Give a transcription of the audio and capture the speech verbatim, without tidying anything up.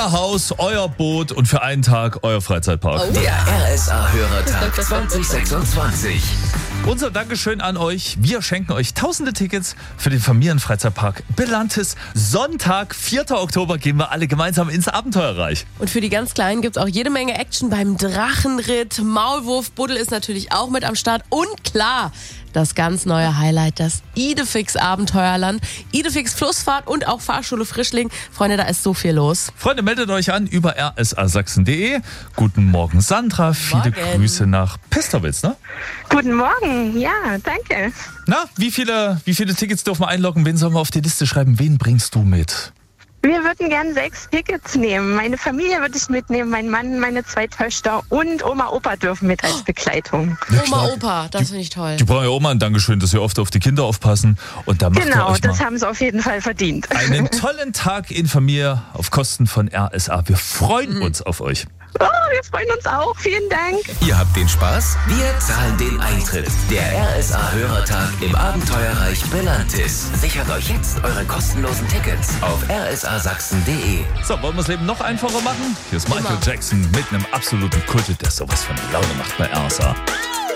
euer Haus, euer Boot und für einen Tag euer Freizeitpark. Oh. Der R S A-Hörertag zwanzig sechsundzwanzig. Unser Dankeschön an euch. Wir schenken euch tausende Tickets für den Familienfreizeitpark Belantis. Sonntag, vierter Oktober, gehen wir alle gemeinsam ins Abenteuerreich. Und für die ganz Kleinen gibt es auch jede Menge Action beim Drachenritt. Maulwurf-Buddel ist natürlich auch mit am Start. Und klar, das ganz neue Highlight, das Idefix Abenteuerland. Idefix Flussfahrt und auch Fahrschule Frischling. Freunde, da ist so viel los. Freunde, meldet euch an über r s a sachsen punkt d e. Guten Morgen, Sandra. Viele Morgen. Grüße nach Pisterwitz, ne? Guten Morgen, ja, danke. Na, wie viele, wie viele Tickets dürfen wir einloggen? Wen sollen wir auf die Liste schreiben? Wen bringst du mit? Wir würden gern sechs Tickets nehmen. Meine Familie würde ich mitnehmen, mein Mann, meine zwei Töchter und Oma, Opa dürfen mit als Begleitung. Ja, Oma, klar. Opa, das finde ich toll. Die brauchen ja auch mal ein Dankeschön, dass ihr oft auf die Kinder aufpassen. Und da macht ihr Genau, euch das mal haben sie auf jeden Fall verdient. einen tollen Tag in Familie auf Kosten von R S A. Wir freuen uns auf euch. Oh, wir freuen uns auch. Vielen Dank. Ihr habt den Spaß? Wir zahlen den Eintritt. Der R S A-Hörertag im Abenteuerreich Belantis. Sichert euch jetzt eure kostenlosen Tickets auf r s a sachsen punkt d e. So, wollen wir das Leben noch einfacher machen? Hier ist Michael Immer. Jackson mit einem absoluten Kult, der sowas von Laune macht bei R S A.